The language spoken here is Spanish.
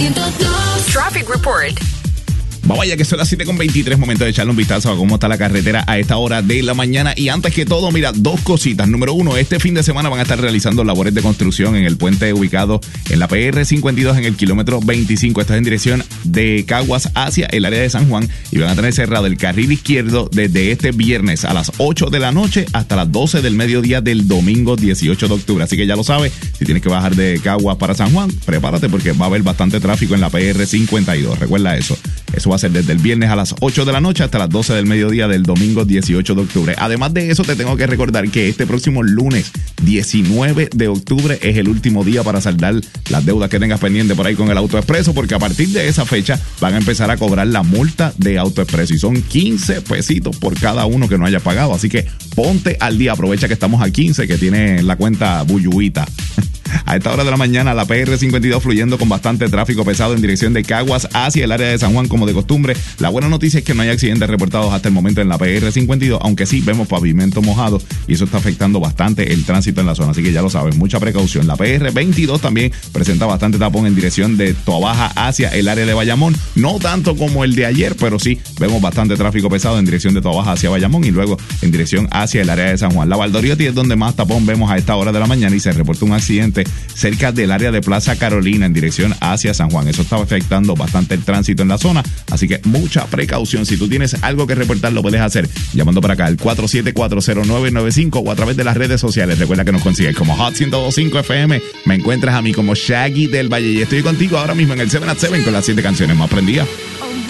Traffic Report. Vamos allá, que son las 7:23, momento de echarle un vistazo a cómo está la carretera a esta hora de la mañana. Y antes que todo, mira, dos cositas. Número uno, este fin de semana van a estar realizando labores de construcción en el puente ubicado en la PR 52 en el kilómetro 25. Esto es en dirección de Caguas hacia el área de San Juan. Y van a tener cerrado el carril izquierdo desde este viernes a las 8 de la noche hasta las 12 del mediodía del domingo 18 de octubre. Así que ya lo sabes, si tienes que bajar de Caguas para San Juan, prepárate porque va a haber bastante tráfico en la PR 52. Recuerda eso. Eso va a ser desde el viernes a las 8 de la noche hasta las 12 del mediodía del domingo 18 de octubre. Además de eso, te tengo que recordar que este próximo lunes 19 de octubre es el último día para saldar las deudas que tengas pendiente por ahí con el AutoExpreso, porque a partir de esa fecha van a empezar a cobrar la multa de AutoExpreso y son 15 pesitos por cada uno que no haya pagado. Así que ponte al día, aprovecha que estamos a 15, que tiene la cuenta bulluita. A esta hora de la mañana, la PR 52 fluyendo con bastante tráfico pesado en dirección de Caguas hacia el área de San Juan, como de costumbre. La buena noticia es que no hay accidentes reportados hasta el momento en la PR 52, aunque sí vemos pavimento mojado y eso está afectando bastante el tránsito en la zona. Así que ya lo sabes, mucha precaución. La PR 22 también presenta bastante tapón en dirección de Toabaja hacia el área de Bayamón. No tanto como el de ayer, pero sí vemos bastante tráfico pesado en dirección de Toabaja hacia Bayamón y luego en dirección hacia el área de San Juan. La Valdoriotti es donde más tapón vemos a esta hora de la mañana y se reporta un accidente cerca del área de Plaza Carolina en dirección hacia San Juan. Eso está afectando bastante el tránsito en la zona, así que mucha precaución. Si tú tienes algo que reportar, lo puedes hacer llamando para acá al 4740995 o a través de las redes sociales. Recuerda que nos consigues como Hot 102.5 FM. Me encuentras a mí como Shaggy del Valle y estoy contigo ahora mismo en el 7 at 7 con las 7 canciones más prendidas.